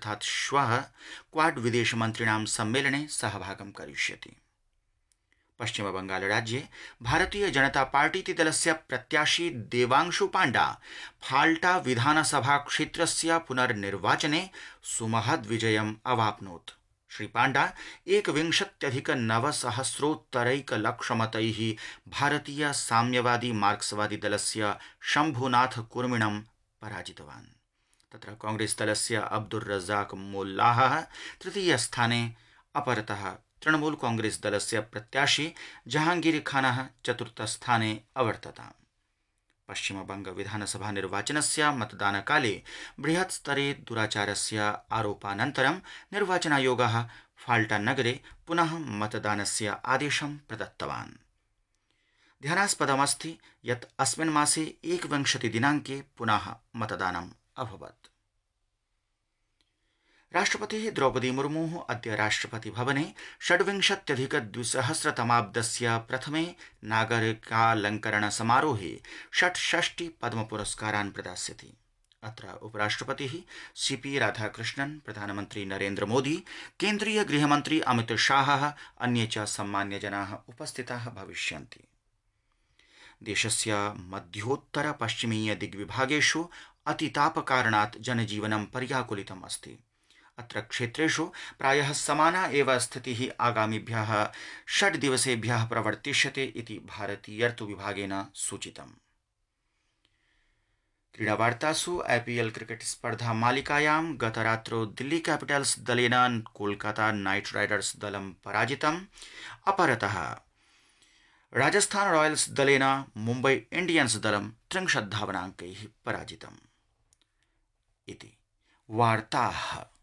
अर्थात् श्वः क्वाड विदेशमन्त्रिणां सम्मेलने सहभागं करिष्यति। पश्चिमबंगालराज्ये भारतीय जनता पार्टीति दलस्य प्रत्याशी देवांशु पाण्डा फाल्टा विधानसभा क्षेत्रस्य पुनर्निर्वाचने सुमहद् विजयम् अवाप्नोत्। श्री पाण्डा 1,990,000 भारतीय साम्यवादी मार्क्सवादी दलस्य शम्भुनाथ कुर्मिणं पराजितवान्। तत्र कांग्रेस दलस्य अब्दुर रज़ाक मोल्लाह तृतीयस्थाने, अपरतः तृणमूल कांग्रेस दलस्य प्रत्याशी जहांगीर खानः चतुर्थस्थाने अवर्तताम्। पश्चिमबंग विधानसभा निर्वाचनस्य मतदानकाले बृहत् स्तरे दुराचारस्य आरोपानन्तरं निर्वाचनायोगः फाल्टा नगरे पुनः मतदानस्य आदेशं प्रदत्तवान्। ध्यानास्पदमस्ति यत् अस्मिन् मासे 21 दिनाङ्के पुनः मतदानम् अभवत्। राष्ट्रपतिः द्रौपदी मुर्मुः अद्य राष्ट्रपतिभवने 26,200तमाब्दस्य प्रथमे नागरिकालङ्करण समारोहे 66 पद्मपुरस्कारान् प्रदास्यति। अत्र उपराष्ट्रपतिः सीपी राधाकृष्णन्, प्रधानमन्त्री नरेन्द्र मोदी, केन्द्रीय गृहमन्त्री अमित शाहः, अन्ये च सम्मान्यजनाः उपस्थिताः भविष्यन्ति। देशस्य मध्योत्तर पश्चिमीय दिग्विभागेषु अतितापकारणात् जनजीवनं पर्याकुलितम् अस्ति। अत्र क्षेत्रेषु प्रायः समाना एव स्थितिः आगामिभ्यः 6 दिवसेभ्यः प्रवर्तिष्यते इति भारतीयर्तुविभागेन सूचितम्। क्रीडावार्तासु IPL क्रिकेट स्पर्धा मालिकायां गतरात्रौ दिल्ली कैपिटल्स दलेन कोलकाता नाइट राइडर्स दलं पराजितम्। अपरतः राजस्थान रॉयल्स दलेन मुम्बई इंडियंस दलं 30 धावनाङ्कैः पराजितम्। इति वार्ताः।